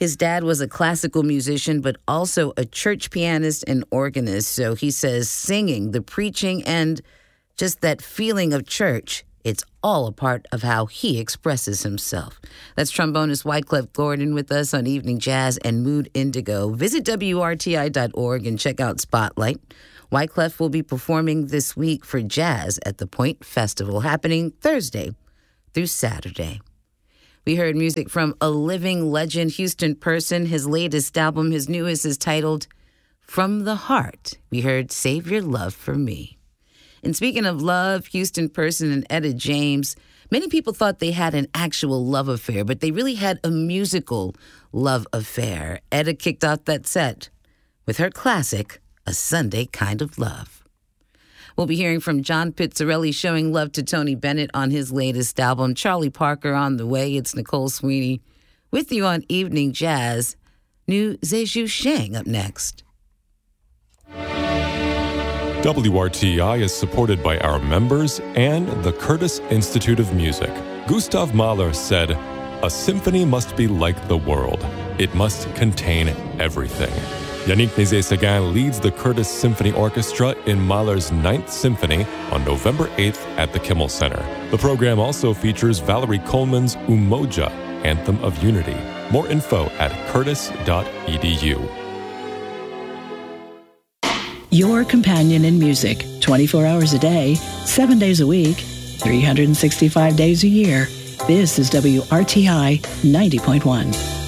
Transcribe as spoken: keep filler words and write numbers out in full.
His dad was a classical musician, but also a church pianist and organist. So he says singing, the preaching, and just that feeling of church, it's all a part of how he expresses himself. That's trombonist Wyclef Gordon with us on Evening Jazz and Mood Indigo. Visit W R T I dot org and check out Spotlight. Wyclef will be performing this week for jazz at the Point Festival, happening Thursday through Saturday. We heard music from a living legend, Houston Person. His latest album, his newest, is titled From the Heart. We heard Save Your Love for Me. And speaking of love, Houston Person and Etta James, many people thought they had an actual love affair, but they really had a musical love affair. Etta kicked off that set with her classic, A Sunday Kind of Love. We'll be hearing from John Pizzarelli showing love to Tony Bennett on his latest album. Charlie Parker on the way. It's Nicole Sweeney with you on Evening Jazz. New Zheju Sheng up next. W R T I is supported by our members and the Curtis Institute of Music. Gustav Mahler said, "A symphony must be like the world. It must contain everything." Yannick Nézet-Séguin leads the Curtis Symphony Orchestra in Mahler's Ninth Symphony on November eighth at the Kimmel Center. The program also features Valerie Coleman's Umoja, Anthem of Unity. More info at curtis dot e d u. Your companion in music, twenty-four hours a day, seven days a week, three hundred sixty-five days a year. This is W R T I ninety point one.